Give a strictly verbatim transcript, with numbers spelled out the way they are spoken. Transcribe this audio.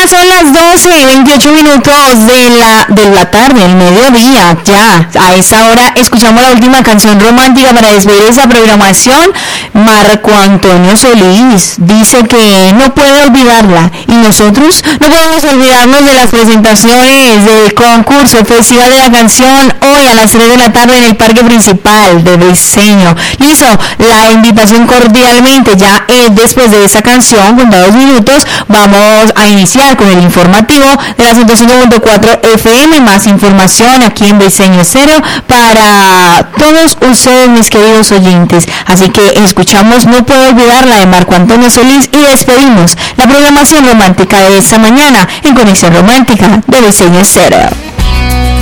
son las doce y veintiocho minutos de la, de la tarde, el mediodía, ya. A esa hora escuchamos la última canción romántica para despedir esa programación. Marco Antonio Solís dice que no puede olvidarla y nosotros no podemos olvidarnos de las presentaciones del concurso Festival de la Canción hoy a las tres de la tarde en el Parque Principal de Briseño. Listo, la invitación cordialmente. Ya eh, después de esta canción, con dos minutos, vamos a iniciar con el informativo de la ciento cinco punto cuatro F M. Más información aquí en Briseño Cero para todos ustedes, mis queridos oyentes. Así que escuchamos No Puedo Olvidarla de Marco Antonio Solís y despedimos la programación romántica de esta mañana en Conexión Romántica de Briseño Cero.